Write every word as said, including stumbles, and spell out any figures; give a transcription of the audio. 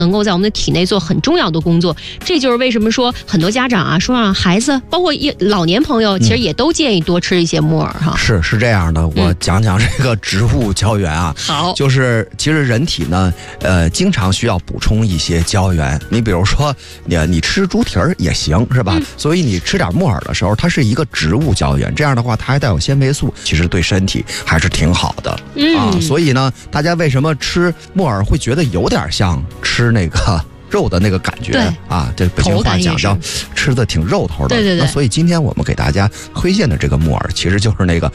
能够在我们的体内做很重要的工作。这就是为什么说很多家长啊说让孩子，包括一老年朋友，其实也都建议多吃一些木耳哈。 是是这样的，我讲讲这个植物胶原啊。 好， 就是其实人体呢，呃，经常需要补充一些胶原。你比如说，你你吃猪蹄儿也行，是吧？嗯、所以你吃点木耳的时候，它是一个植物胶原，这样的话它还带有纤维素，其实对身体还是挺好的。嗯啊，所以呢，大家为什么吃木耳会觉得有点像吃那个肉的那个感觉啊？这北京话讲叫吃的挺肉头的。 对对对。 那所以今天我们给大家推荐的这个木耳，其实就是那个